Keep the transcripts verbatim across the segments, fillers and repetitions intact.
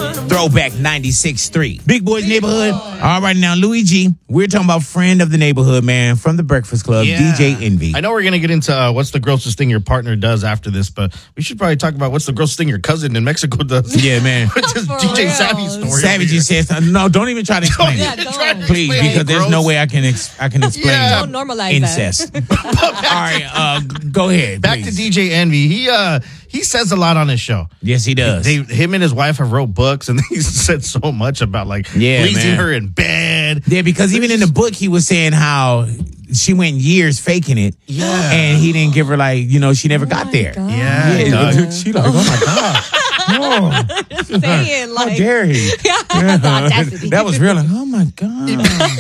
Throwback ninety-six point three. Big Boys Neighborhood. All right, now, Louis G, we're talking about friend of the neighborhood, man, from the Breakfast Club, Yeah. D J Envy. I know we're going to get into uh, what's the grossest thing your partner does after this, but we should probably talk about what's the grossest thing your cousin in Mexico does. Yeah, man. Just For D J real. Savvy story. Savage just says, no, don't even try to explain Yeah, it. don't. Try to Please, explain because it. there's Gross. no way I can ex- I can explain Yeah. Don't normalize incest. All right, uh, g- go ahead. Back please. to D J Envy. He uh he says a lot on his show. Yes, he does. They, him and his wife have wrote books, and he said so much about like Yeah, pleasing man. her in bed. Yeah, because even in the book, he was saying how she went years faking it. Yeah. And he didn't give her, like, you know, she never got my there. God. Yeah, Yeah, dog. she like, oh my God. Oh, Just saying, how like, dare he? the audacity. That was real. Like, oh my God.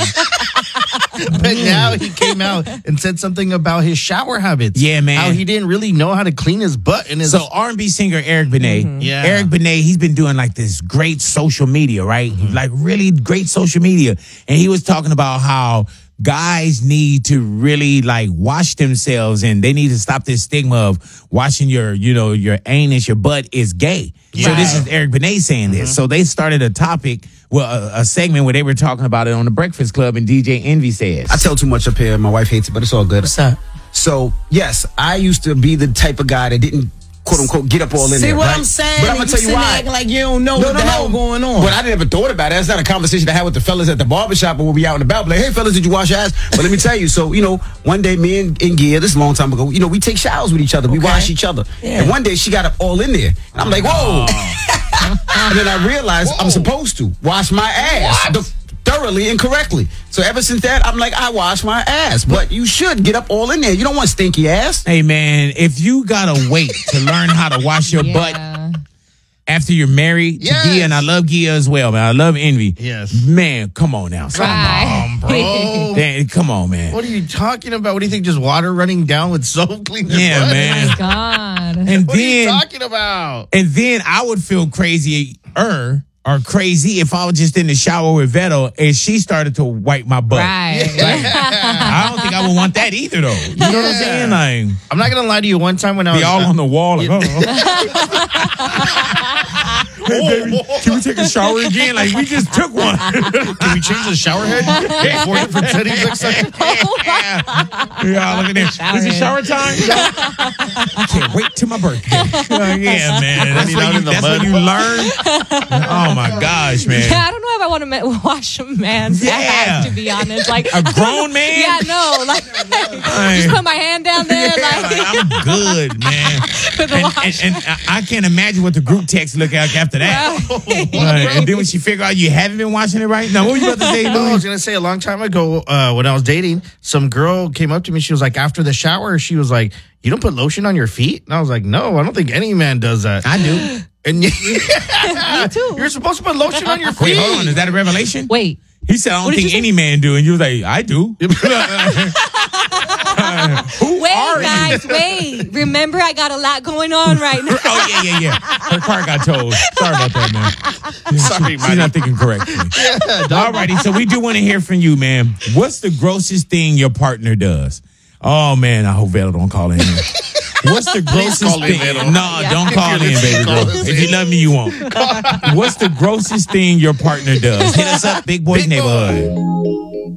But now he came out and said something about his shower habits. Yeah, man. How he didn't really know how to clean his butt in his. So R and B singer Eric Benet, Mm-hmm. Yeah. Eric Benet, he's been doing like this great social media, right? Mm-hmm. Like really great social media. And he was talking about how guys need to really like wash themselves and they need to stop this stigma of washing your, you know, your anus, your butt is gay. So Right. this is Eric Benet saying this. Mm-hmm. So they started a topic, well, a, a segment where they were talking about it on the Breakfast Club, and D J Envy says, I tell too much up here. My wife hates it, but it's all good. "What's up?" So, yes, I used to be the type of guy that didn't, quote unquote, get up all in See there. what right? I'm saying? But I'm going to tell you sitting why. acting like you don't know what the hell going on. But I never thought about it. That's not a conversation I had with the fellas at the barbershop or we'll be out and about. Like, hey, fellas, did you wash your ass? But let me tell you. So, you know, one day me and, and Gia, this is a long time ago, you know, we take showers with each other. We wash each other. And one day she got up all in there. And I'm like, whoa. And then I realized I'm supposed to wash my ass. The- thoroughly and correctly. So ever since that, I'm like, I wash my ass. But you should get up all in there. You don't want stinky ass. Hey man, if you gotta wait to learn how to wash your butt Yeah. after you're married Yes. to Gia, and I love Gia as well, man. I love Envy. Yes. Man, come on now. Come Right. Um, bro. Man, come on, man. What are you talking about? What do you think? Just water running down with soap clean your Yeah, butt? man. My God. And What are you then talking about? and then I would feel crazy er or crazy if I was just in the shower with Vetto and she started to wipe my butt. Right. I don't think I would want that either though. You know what I'm saying? Like I'm not gonna lie to you. One time when I was be all uh, on the wall like, oh. Hey baby, can we take a shower again? Like we just took one. Can we change the shower head? Yeah, four different settings. Next time. Yeah, yeah, look at this. Shower Is it head. shower time? I can't wait till my birthday. Uh, yeah, man. That's, Running when out you, in the that's mud. when you learn. Oh my gosh, man. Yeah, I don't know if I want to ma- wash a man's Yeah. ass, to be honest. Like A grown man? Yeah, no. Like, just put my hand down there. Yeah, like, like, I'm good, man. With the And, wash. and, and I I can't imagine what the group text look like after that. Right. Right. And then when she figure out you haven't been watching it right now, what were you about to say, No, I Louis? was gonna say a long time ago uh, when I was dating, some girl came up to me. She was like, after the shower, she was like, "You don't put lotion on your feet?" And I was like, "No, I don't think any man does that." I do. And Me too. you're supposed to put lotion on your feet. Wait, hold on. Is that a revelation? Wait. He said, I don't What did think you any man do. And you was like, I do. Who Wait, are you? guys, wait. Remember, I got a lot going on right now. Oh, yeah, yeah, yeah. Her car got towed. Sorry about that, man. Sorry, She's not thinking correctly. All righty, so we do want to hear from you, man. What's the grossest thing your partner does? Oh, man, I hope Vero don't call in. What's the grossest call in, thing? Vero. No, Yeah. don't call in, baby girl. Call us If you love me, you won't. What's the grossest thing your partner does? Hit us up, Big Boys Big Boy. Neighborhood.